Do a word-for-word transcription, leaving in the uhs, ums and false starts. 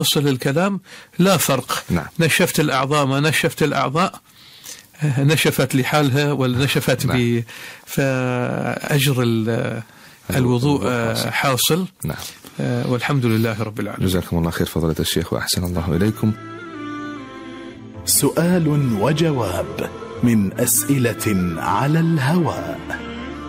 وصل الكلام لا فرق. نعم. نشفت الأعضاء ما نشفت الأعضاء، نشفت لحالها ولا نشفت نعم. ب فأجر الوضوء حاصل. نعم. والحمد لله رب العالمين. جزاكم الله خير فضيلة الشيخ وأحسن الله إليكم. سؤال وجواب من أسئلة على الهواء.